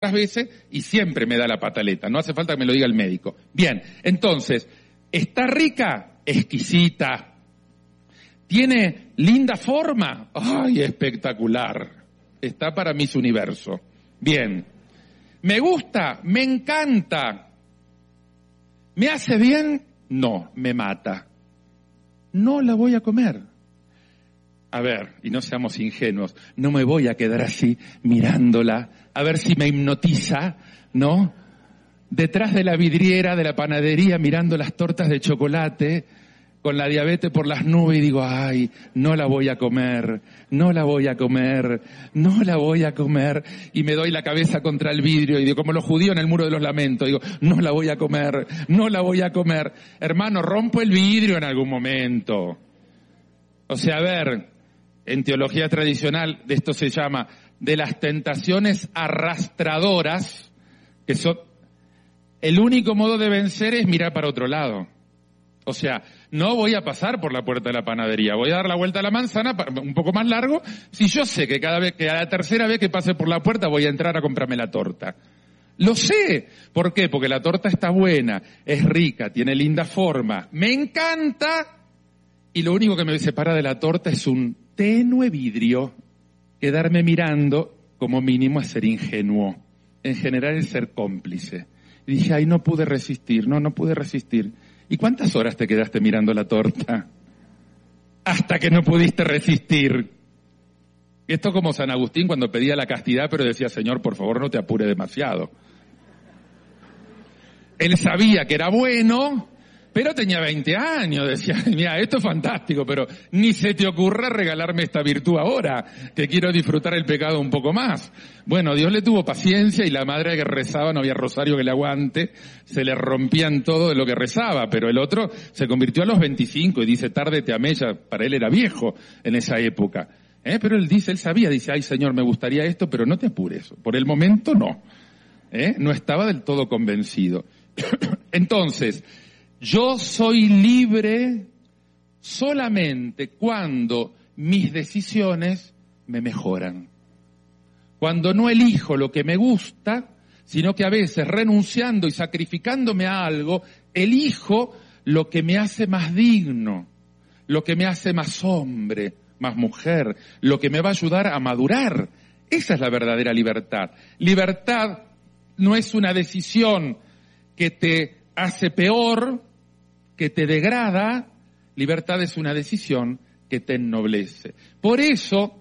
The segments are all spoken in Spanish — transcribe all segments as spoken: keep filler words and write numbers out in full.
veces y siempre me da la pataleta, no hace falta que me lo diga el médico. Bien, entonces, ¿está rica? Exquisita. ¿Tiene linda forma? ¡Ay, espectacular! Está para Miss Universo. Bien. ¿Me gusta? Me encanta. ¿Me hace bien? No, me mata. No la voy a comer. A ver, y no seamos ingenuos, no me voy a quedar así mirándola, a ver si me hipnotiza, ¿no? Detrás de la vidriera de la panadería mirando las tortas de chocolate, con la diabetes por las nubes y digo, ay, no la voy a comer, no la voy a comer, no la voy a comer. Y me doy la cabeza contra el vidrio y digo, como los judíos en el muro de los lamentos, digo, no la voy a comer, no la voy a comer. Hermano, rompo el vidrio en algún momento. O sea, a ver, en teología tradicional de esto se llama de las tentaciones arrastradoras, que son, el único modo de vencer es mirar para otro lado. O sea, no voy a pasar por la puerta de la panadería, voy a dar la vuelta a la manzana, un poco más largo, si yo sé que cada vez, que a la tercera vez que pase por la puerta voy a entrar a comprarme la torta. Lo sé. ¿Por qué? Porque la torta está buena, es rica, tiene linda forma, me encanta, y lo único que me separa de la torta es un tenue vidrio. Quedarme mirando, como mínimo, es ser ingenuo. En general es ser cómplice. Y dije, ay, no pude resistir, no, no pude resistir. ¿Y cuántas horas te quedaste mirando la torta? Hasta que no pudiste resistir. Esto como San Agustín cuando pedía la castidad, pero decía, Señor, por favor, no te apure demasiado. Él sabía que era bueno, pero tenía veinte años. Decía, mira, esto es fantástico, pero ni se te ocurra regalarme esta virtud ahora, que quiero disfrutar el pecado un poco más. Bueno, Dios le tuvo paciencia y la madre que rezaba, no había rosario que le aguante, se le rompían todo de lo que rezaba, pero el otro se convirtió a los veinticinco y dice, tarde te amé, ya para él era viejo en esa época. ¿Eh? Pero él dice, él sabía, dice, ay Señor, me gustaría esto, pero no te apures, por el momento no. ¿Eh? No estaba del todo convencido. Entonces, yo soy libre solamente cuando mis decisiones me mejoran. Cuando no elijo lo que me gusta, sino que a veces renunciando y sacrificándome a algo, elijo lo que me hace más digno, lo que me hace más hombre, más mujer, lo que me va a ayudar a madurar. Esa es la verdadera libertad. Libertad no es una decisión que te hace peor, que te degrada. Libertad es una decisión que te ennoblece. Por eso,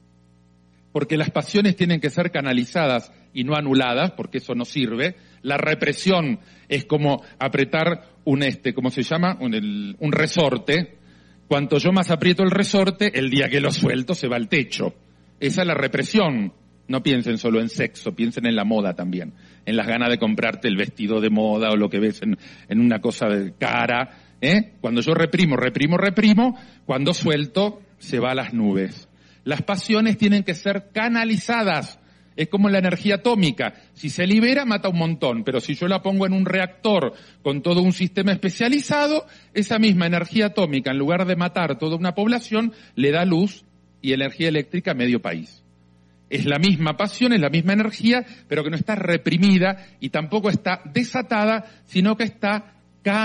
porque las pasiones tienen que ser canalizadas y no anuladas, porque eso no sirve. La represión es como apretar un este, ¿cómo se llama? Un, el, un resorte. Cuanto yo más aprieto el resorte, el día que lo suelto se va al techo. Esa es la represión. No piensen solo en sexo, piensen en la moda también. En las ganas de comprarte el vestido de moda o lo que ves en, en una cosa de cara. ¿eh? Cuando yo reprimo, reprimo, reprimo, cuando suelto, se va a las nubes. Las pasiones tienen que ser canalizadas. Es como la energía atómica. Si se libera, mata un montón. Pero si yo la pongo en un reactor con todo un sistema especializado, esa misma energía atómica, en lugar de matar toda una población, le da luz y energía eléctrica a medio país. Es la misma pasión, es la misma energía, pero que no está reprimida y tampoco está desatada, sino que está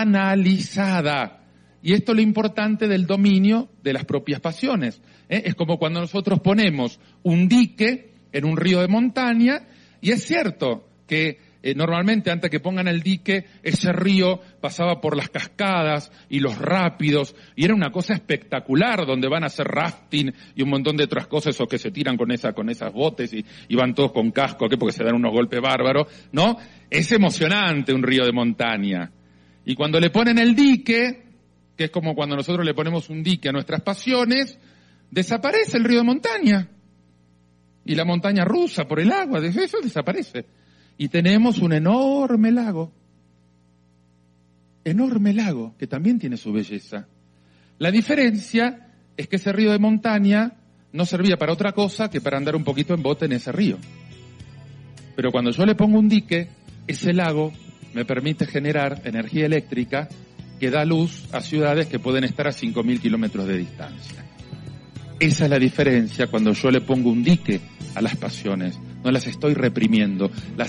canalizada. Y esto es lo importante del dominio de las propias pasiones. ¿eh? Es como cuando nosotros ponemos un dique en un río de montaña, y es cierto que eh, normalmente antes que pongan el dique, ese río pasaba por las cascadas y los rápidos, y era una cosa espectacular, donde van a hacer rafting y un montón de otras cosas, o que se tiran con esa con esas botes y, y van todos con casco, ¿qué? Porque se dan unos golpes bárbaros, ¿no? Es emocionante un río de montaña. Y cuando le ponen el dique, que es como cuando nosotros le ponemos un dique a nuestras pasiones, desaparece el río de montaña. Y la montaña rusa por el agua, eso desaparece. Y tenemos un enorme lago. Enorme lago, que también tiene su belleza. La diferencia es que ese río de montaña no servía para otra cosa que para andar un poquito en bote en ese río. Pero cuando yo le pongo un dique, ese lago me permite generar energía eléctrica que da luz a ciudades que pueden estar a cinco mil kilómetros de distancia. Esa es la diferencia cuando yo le pongo un dique a las pasiones. No las estoy reprimiendo, las